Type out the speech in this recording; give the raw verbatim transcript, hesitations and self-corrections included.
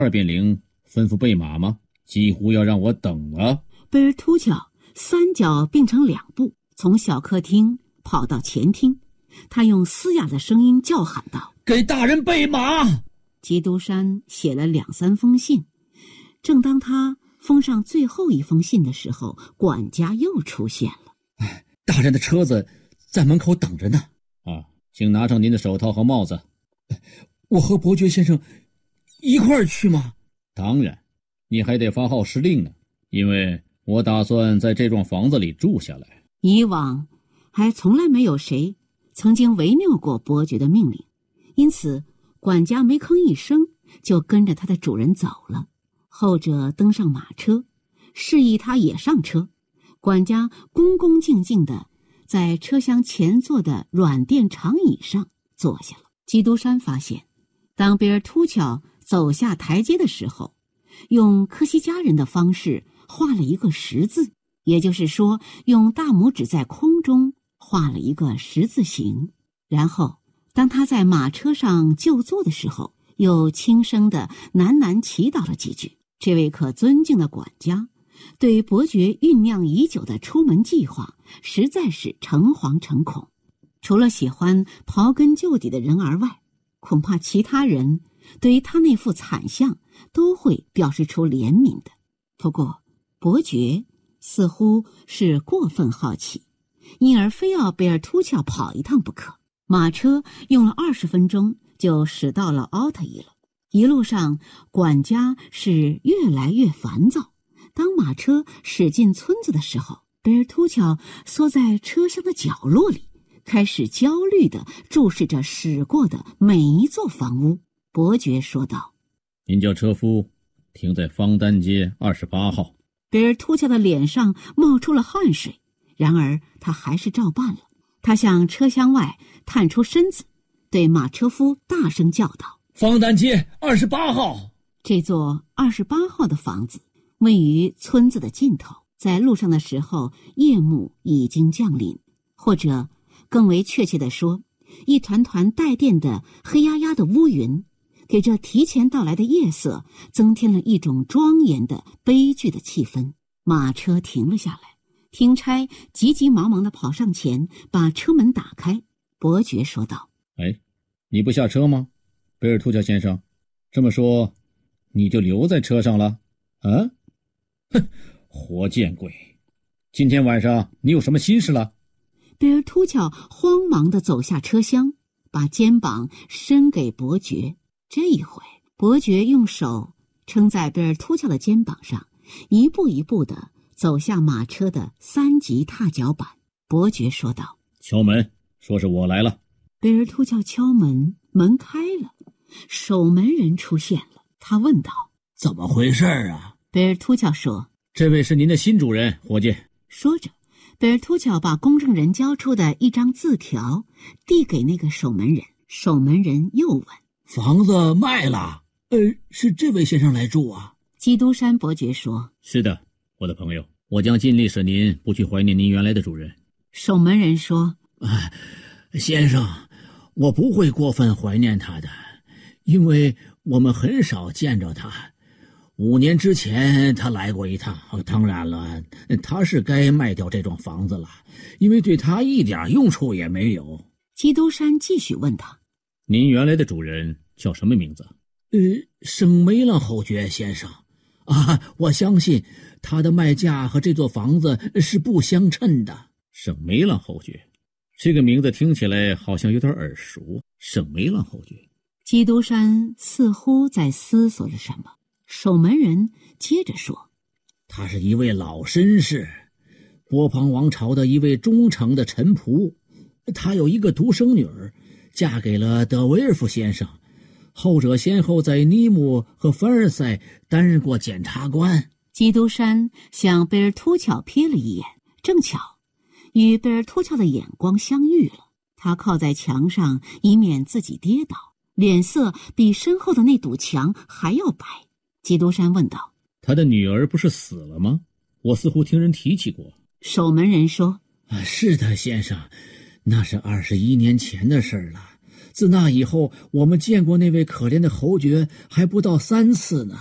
二便灵吩咐备马吗？几乎要让我等了。 贝尔秃鹫三脚并成两步，从小客厅跑到前厅，他用嘶哑的声音叫喊道： 给大人备马！ 基督山写了两三封信，正当他封上最后一封信的时候，管家又出现了。 哎，大人的车子在门口等着呢。啊，请拿上您的手套和帽子。 我和伯爵先生一块儿去吗？ 当然，你还得发号施令呢，因为我打算在这幢房子里住下来。 以往还从来没有谁曾经违拗过伯爵的命令，因此管家没吭一声，就跟着他的主人走了。后者登上马车，示意他也上车。管家恭恭敬敬地在车厢前座的软垫长椅上坐下了。基督山发现，当贝尔秃鹫走下台阶的时候，用科西嘉人的方式画了一个十字，也就是说，用大拇指在空中画了一个十字形。然后当他在马车上就坐的时候，又轻声地喃喃祈祷了几句。这位可尊敬的管家对伯爵酝酿已久的出门计划实在是诚惶诚恐。除了喜欢刨根究底的人儿外，恐怕其他人对于他那副惨相都会表示出怜悯的。不过伯爵似乎是过分好奇，因而非要贝尔秃鹫跑一趟不可。马车用了二十分钟就驶到了奥特伊了。一路上管家是越来越烦躁。当马车驶进村子的时候，贝尔秃鹫缩在车厢的角落里，开始焦虑地注视着驶过的每一座房屋。伯爵说道： 您叫车夫停在方丹街二十八号。 贝尔秃鹫的脸上冒出了汗水，然而他还是照办了。他向车厢外探出身子，对马车夫大声叫道： 方丹街二十八号。 这座二十八号的房子位于村子的尽头，在路上的时候，夜幕已经降临，或者更为确切地说，一团团带电的黑压压的乌云给这提前到来的夜色增添了一种庄严的悲剧的气氛。马车停了下来，听差急急忙忙地跑上前把车门打开。伯爵说道： 哎，你不下车吗，贝尔秃鹫先生？这么说你就留在车上了啊？哼，活见鬼！今天晚上你有什么心事了？ 贝尔秃鹫慌忙地走下车厢，把肩膀伸给伯爵。这一回伯爵用手撑在贝尔秃鹫的肩膀上，一步一步地走下马车的三级踏脚板。伯爵说道： 敲门，说是我来了。 贝尔秃鹫敲门，门开了，守门人出现了。他问道： 怎么回事啊？ 贝尔秃鹫说： 这位是您的新主人，伙计。 说着，贝尔秃鹫把公证人交出的一张字条递给那个守门人。守门人又问： 房子卖了？呃，是这位先生来住啊？ 基督山伯爵说： 是的，我的朋友，我将尽力使您不去怀念您原来的主人。 守门人说： 哎，先生，我不会过分怀念他的，因为我们很少见着他。五年之前他来过一趟，当然了，他是该卖掉这幢房子了，因为对他一点用处也没有。 基督山继续问他： 您原来的主人叫什么名字？ 呃，圣梅朗侯爵先生。啊，我相信他的卖价和这座房子是不相称的。 圣梅朗侯爵，这个名字听起来好像有点耳熟。圣梅朗侯爵。 基督山似乎在思索着什么。守门人接着说： 他是一位老绅士，波旁王朝的一位忠诚的臣仆。他有一个独生女儿，嫁给了德维尔夫先生，后者先后在尼姆和凡尔赛担任过检察官。 基督山向贝尔秃鹫瞥了一眼，正巧与贝尔秃鹫的眼光相遇了。他靠在墙上，以免自己跌倒，脸色比身后的那堵墙还要白。基督山问道： 他的女儿不是死了吗？我似乎听人提起过。 守门人说： 啊，是的，先生，那是二十一年前的事了。 自那以后，我们见过那位可怜的侯爵还不到三次呢。